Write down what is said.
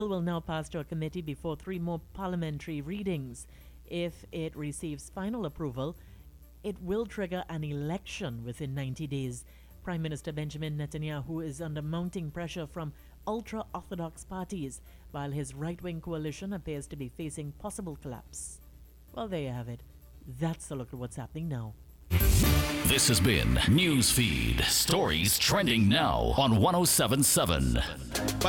will now pass to a committee before three more parliamentary readings. If it receives final approval, it will trigger an election within 90 days. Prime Minister Benjamin Netanyahu is under mounting pressure from ultra-Orthodox parties, while his right-wing coalition appears to be facing possible collapse. Well, there you have it. That's a look at what's happening now. This has been Newsfeed. Stories trending now on 107.7.